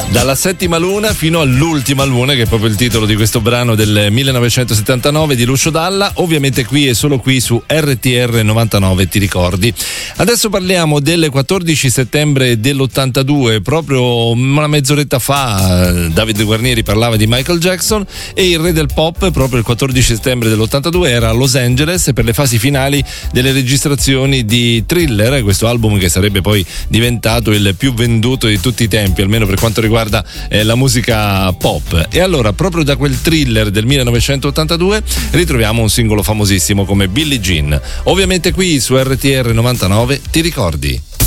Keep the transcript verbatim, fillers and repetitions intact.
Dalla settima luna fino all'ultima luna, che è proprio il titolo di questo brano del millenovecentosettantanove di Lucio Dalla, ovviamente qui e solo qui su R T R novantanove, ti ricordi. Adesso parliamo del quattordici settembre dell'ottantadue, proprio una mezz'oretta fa Davide Guarnieri parlava di Michael Jackson e il re del pop proprio il quattordici settembre dell'ottantadue era a Los Angeles per le fasi finali delle registrazioni di Thriller, questo album che sarebbe poi diventato il più venduto di tutti i tempi, almeno per quanto riguarda Eh, la musica pop. E allora proprio da quel Thriller del millenovecentottantadue ritroviamo un singolo famosissimo come Billie Jean, ovviamente qui su R T R novantanove, ti ricordi?